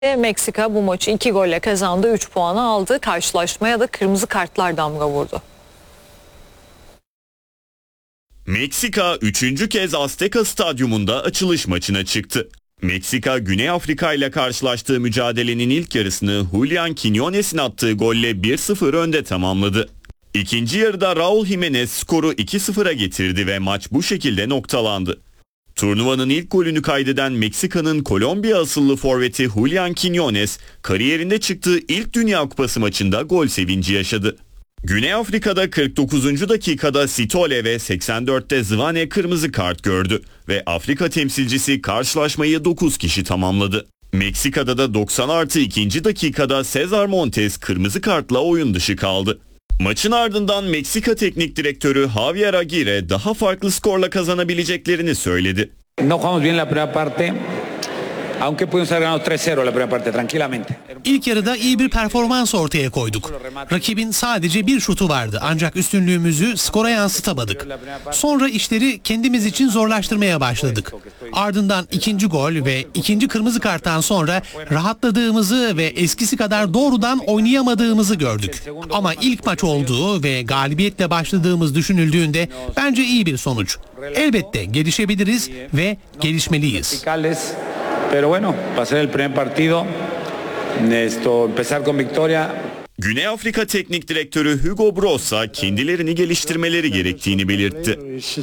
Meksika bu maçı 2 golle kazandı, 3 puanı aldı. Karşılaşmaya da kırmızı kartlar damga vurdu. Meksika 3. kez Azteca Stadyumunda açılış maçına çıktı. Meksika, Güney Afrika ile karşılaştığı mücadelenin ilk yarısını Julián Quiñones'in attığı golle 1-0 önde tamamladı. İkinci yarıda Raúl Jiménez skoru 2-0'a getirdi ve maç bu şekilde noktalandı. Turnuvanın ilk golünü kaydeden Meksika'nın Kolombiya asıllı forveti Julián Quiñones, kariyerinde çıktığı ilk Dünya Kupası maçında gol sevinci yaşadı. Güney Afrika'da 49. dakikada Sitole ve 84'te Zwane kırmızı kart gördü ve Afrika temsilcisi karşılaşmayı 9 kişi tamamladı. Meksika'da da 90+2. dakikada César Montes kırmızı kartla oyun dışı kaldı. Maçın ardından Meksika Teknik Direktörü Javier Aguirre daha farklı skorla kazanabileceklerini söyledi. İlk yarıda iyi bir performans ortaya koyduk. Rakibin sadece bir şutu vardı ancak üstünlüğümüzü skora yansıtamadık. Sonra işleri kendimiz için zorlaştırmaya başladık. Ardından ikinci gol ve ikinci kırmızı karttan sonra rahatladığımızı ve eskisi kadar doğrudan oynayamadığımızı gördük. Ama ilk maç olduğu ve galibiyetle başladığımız düşünüldüğünde bence iyi bir sonuç. Elbette gelişebiliriz ve gelişmeliyiz. Pero bueno, pasar el primer partido, empezar con victoria. Güney Afrika Teknik Direktörü Hugo Brossa kendilerini geliştirmeleri gerektiğini belirtti.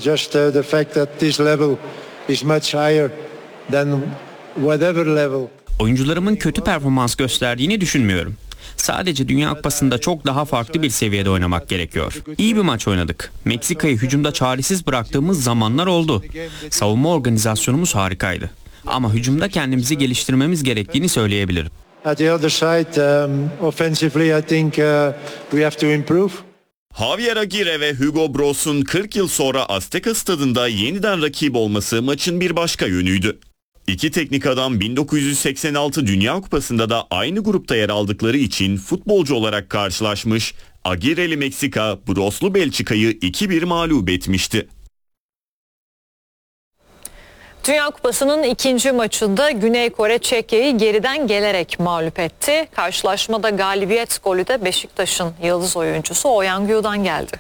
Oyuncularımın kötü performans gösterdiğini düşünmüyorum. Sadece Dünya Kupası'nda çok daha farklı bir seviyede oynamak gerekiyor. İyi bir maç oynadık. Meksika'yı hücumda çaresiz bıraktığımız zamanlar oldu. Savunma organizasyonumuz harikaydı. Ama hücumda kendimizi geliştirmemiz gerektiğini söyleyebilirim. Javier Aguirre ve Hugo Bross'un 40 yıl sonra Azteca Stadında yeniden rakip olması maçın bir başka yönüydü. İki teknik adam 1986 Dünya Kupası'nda da aynı grupta yer aldıkları için futbolcu olarak karşılaşmış, Aguirre'li Meksika, Bross'lu Belçika'yı 2-1 mağlup etmişti. Dünya Kupası'nın ikinci maçında Güney Kore Çekya'yı geriden gelerek mağlup etti. Karşılaşmada galibiyet golü de Beşiktaş'ın yıldız oyuncusu Oyangyu'dan geldi.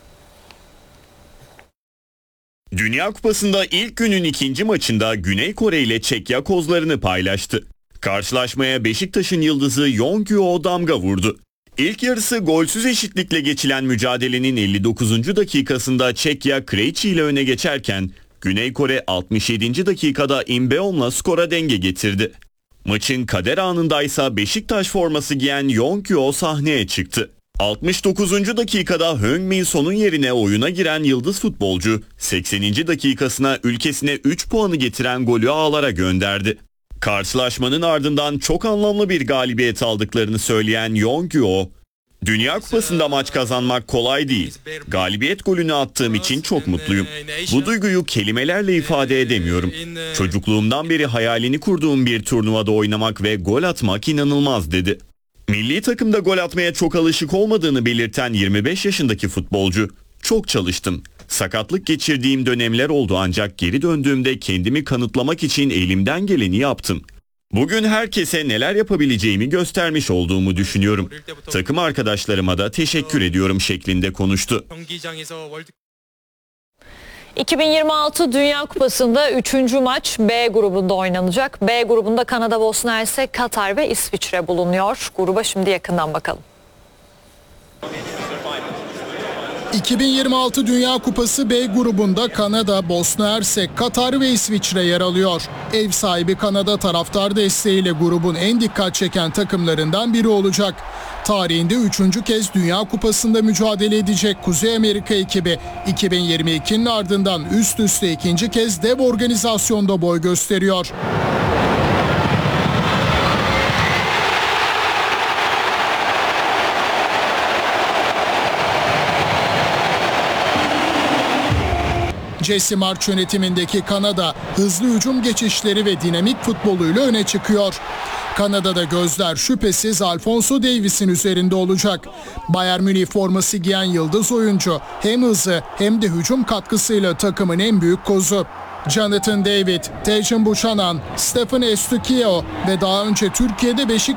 Dünya Kupası'nda ilk günün ikinci maçında Güney Kore ile Çekya kozlarını paylaştı. Karşılaşmaya Beşiktaş'ın yıldızı Yongkyu damga vurdu. İlk yarısı golsüz eşitlikle geçilen mücadelenin 59. dakikasında Çekya Krejci ile öne geçerken Güney Kore 67. dakikada Inbeom'la skora denge getirdi. Maçın kader anındaysa Beşiktaş forması giyen Yongkyu sahneye çıktı. 69. dakikada Heung-min Son'un yerine oyuna giren yıldız futbolcu 80. dakikasına ülkesine 3 puanı getiren golü ağlara gönderdi. Karşılaşmanın ardından çok anlamlı bir galibiyet aldıklarını söyleyen Yongkyu, "Dünya Kupası'nda maç kazanmak kolay değil. Galibiyet golünü attığım için çok mutluyum. Bu duyguyu kelimelerle ifade edemiyorum. Çocukluğumdan beri hayalini kurduğum bir turnuvada oynamak ve gol atmak inanılmaz," dedi. Milli takımda gol atmaya çok alışık olmadığını belirten 25 yaşındaki futbolcu, "Çok çalıştım. Sakatlık geçirdiğim dönemler oldu ancak geri döndüğümde kendimi kanıtlamak için elimden geleni yaptım. Bugün herkese neler yapabileceğimi göstermiş olduğumu düşünüyorum. Takım arkadaşlarıma da teşekkür ediyorum," şeklinde konuştu. 2026 Dünya Kupası'nda 3. maç B grubunda oynanacak. B grubunda Kanada, Bosna Hersek, Katar ve İsviçre bulunuyor. Gruba şimdi yakından bakalım. 2026 Dünya Kupası B grubunda Kanada, Bosna Hersek, Katar ve İsviçre yer alıyor. Ev sahibi Kanada taraftar desteğiyle grubun en dikkat çeken takımlarından biri olacak. Tarihinde 3. kez Dünya Kupası'nda mücadele edecek Kuzey Amerika ekibi 2022'nin ardından üst üste ikinci kez dev organizasyonda boy gösteriyor. Jesse March yönetimindeki Kanada hızlı hücum geçişleri ve dinamik futboluyla öne çıkıyor. Kanada'da gözler şüphesiz Alphonso Davies'in üzerinde olacak. Bayern Münih forması giyen yıldız oyuncu hem hızı hem de hücum katkısıyla takımın en büyük kozu. Jonathan David, Tejan Buchanan, Stefan Estukio ve daha önce Türkiye'de